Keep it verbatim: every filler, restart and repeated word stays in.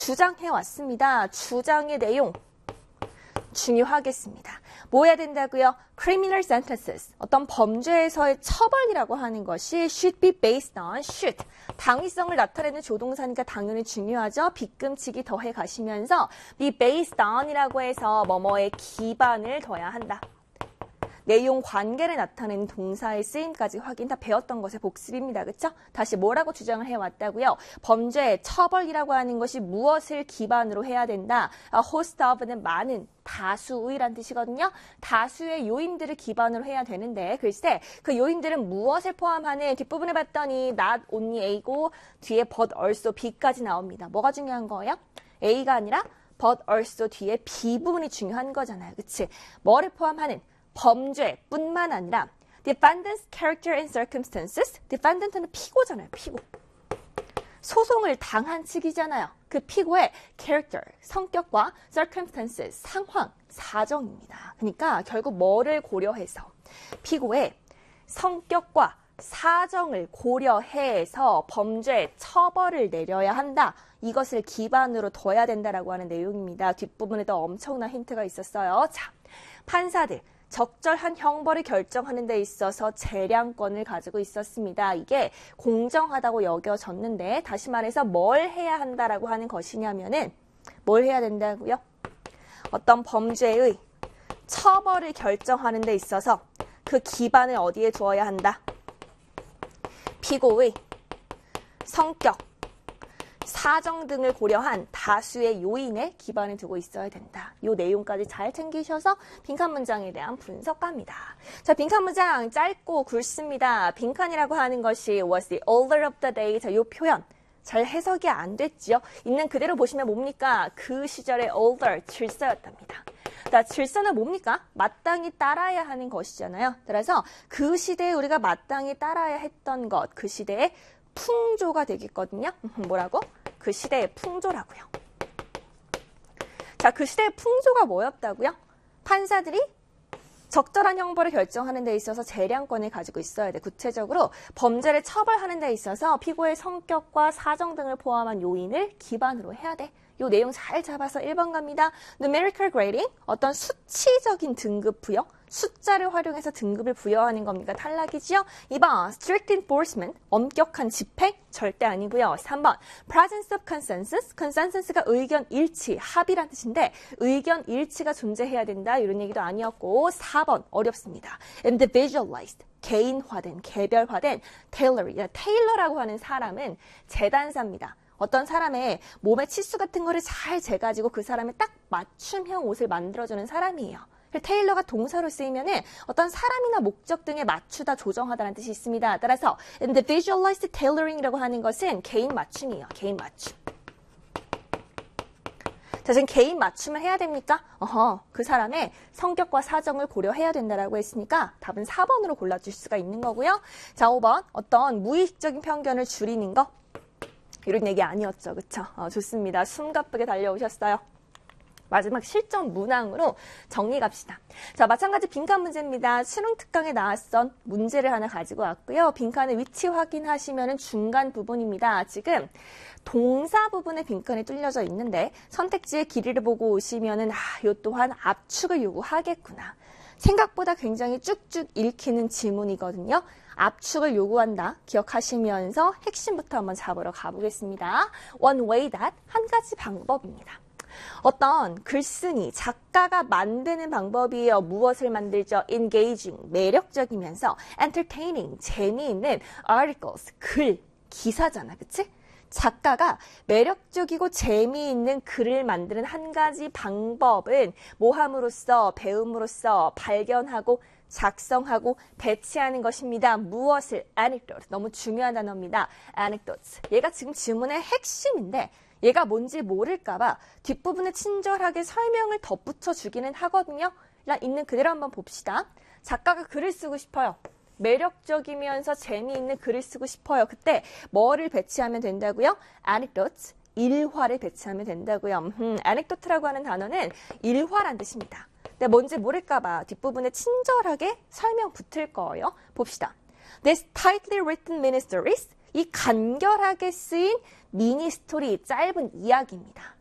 주장해왔습니다. 주장의 내용 중요하겠습니다. 뭐 해야 된다고요? Criminal sentences, 어떤 범죄에서의 처벌이라고 하는 것이 should be based on should. 당위성을 나타내는 조동사니까 당연히 중요하죠. 빗금치기 더해 가시면서 be based on이라고 해서 뭐뭐에 기반을 둬야 한다. 내용 관계를 나타내는 동사의 쓰임까지 확인 다 배웠던 것의 복습입니다. 그렇죠? 다시 뭐라고 주장을 해왔다고요? 범죄, 처벌이라고 하는 것이 무엇을 기반으로 해야 된다? A host of는 많은, 다수의란 뜻이거든요. 다수의 요인들을 기반으로 해야 되는데 글쎄 그 요인들은 무엇을 포함하는 뒷부분을 봤더니 not only A고 뒤에 but also B까지 나옵니다. 뭐가 중요한 거예요? A가 아니라 but also 뒤에 B 부분이 중요한 거잖아요. 그치? 뭐를 포함하는? 범죄뿐만 아니라 defendant's character and circumstances. defendant는 피고잖아요. 피고. 소송을 당한 측이잖아요. 그 피고의 character, 성격과 circumstances, 상황, 사정입니다. 그러니까 결국 뭐를 고려해서 피고의 성격과 사정을 고려해서 범죄 처벌을 내려야 한다. 이것을 기반으로 둬야 된다라고 하는 내용입니다. 뒷부분에도 엄청난 힌트가 있었어요. 자, 판사들. 적절한 형벌을 결정하는 데 있어서 재량권을 가지고 있었습니다. 이게 공정하다고 여겨졌는데 다시 말해서 뭘 해야 한다라고 하는 것이냐면은 뭘 해야 된다고요? 어떤 범죄의 처벌을 결정하는 데 있어서 그 기반을 어디에 두어야 한다? 피고의 성격, 사정 등을 고려한 다수의 요인에 기반을 두고 있어야 된다. 이 내용까지 잘 챙기셔서 빈칸 문장에 대한 분석 갑니다. 자, 빈칸 문장 짧고 굵습니다. 빈칸이라고 하는 것이 was the order of the day. 자, 이 표현 잘 해석이 안 됐지요. 있는 그대로 보시면 뭡니까? 그 시절의 order, 질서였답니다. 자, 질서는 뭡니까? 마땅히 따라야 하는 것이잖아요. 따라서 그 시대에 우리가 마땅히 따라야 했던 것, 그 시대의 풍조가 되겠거든요. 뭐라고? 그 시대의 풍조라고요. 자, 그 시대의 풍조가 뭐였다고요? 판사들이 적절한 형벌을 결정하는 데 있어서 재량권을 가지고 있어야 돼. 구체적으로 범죄를 처벌하는 데 있어서 피고의 성격과 사정 등을 포함한 요인을 기반으로 해야 돼. 이 내용 잘 잡아서 일 번 갑니다. Numerical grading, 어떤 수치적인 등급 부여, 숫자를 활용해서 등급을 부여하는 겁니까? 탈락이지요. 이 번 strict enforcement, 엄격한 집행, 절대 아니고요. 삼 번 presence of consensus, consensus가 의견 일치, 합의란 뜻인데 의견 일치가 존재해야 된다. 이런 얘기도 아니었고 사 번 어렵습니다. individualized, 개인화된, 개별화된 tailoring, 테일러라고 하는 사람은 재단사입니다. 어떤 사람의 몸의 치수 같은 거를 잘 재가지고 그 사람의 딱 맞춤형 옷을 만들어주는 사람이에요. 테일러가 동사로 쓰이면은 어떤 사람이나 목적 등에 맞추다, 조정하다라는 뜻이 있습니다. 따라서 individualized tailoring이라고 하는 것은 개인 맞춤이에요. 개인 맞춤. 자, 지금 개인 맞춤을 해야 됩니까? 어허, 그 사람의 성격과 사정을 고려해야 된다라고 했으니까 답은 사 번으로 골라줄 수가 있는 거고요. 자, 오 번 어떤 무의식적인 편견을 줄이는 거. 이런 얘기 아니었죠. 그쵸? 어, 좋습니다. 숨가쁘게 달려오셨어요. 마지막 실전 문항으로 정리 갑시다. 자, 마찬가지 빈칸 문제입니다. 수능 특강에 나왔던 문제를 하나 가지고 왔고요. 빈칸의 위치 확인하시면 중간 부분입니다. 지금 동사 부분에 빈칸이 뚫려져 있는데 선택지의 길이를 보고 오시면은 아, 요 또한 압축을 요구하겠구나. 생각보다 굉장히 쭉쭉 읽히는 지문이거든요. 압축을 요구한다. 기억하시면서 핵심부터 한번 잡으러 가보겠습니다. One way that, 한 가지 방법입니다. 어떤 글쓴이, 작가가 만드는 방법이에요. 무엇을 만들죠? engaging, 매력적이면서 entertaining, 재미있는 articles, 글, 기사잖아. 그치? 작가가 매력적이고 재미있는 글을 만드는 한 가지 방법은 모함으로써, 배움으로써 발견하고 작성하고 배치하는 것입니다. 무엇을? anecdote. 너무 중요한 단어입니다. anecdotes. 얘가 지금 질문의 핵심인데 얘가 뭔지 모를까봐 뒷부분에 친절하게 설명을 덧붙여 주기는 하거든요. 있는 그대로 한번 봅시다. 작가가 글을 쓰고 싶어요. 매력적이면서 재미있는 글을 쓰고 싶어요. 그때 뭐를 배치하면 된다고요? anecdotes, 일화를 배치하면 된다고요. 음, anecdote라고 하는 단어는 일화란 뜻입니다. 근데 뭔지 모를까봐 뒷부분에 친절하게 설명 붙을 거예요. 봅시다. This tightly written miniseries 이 간결하게 쓰인 미니 스토리, 짧은 이야기입니다.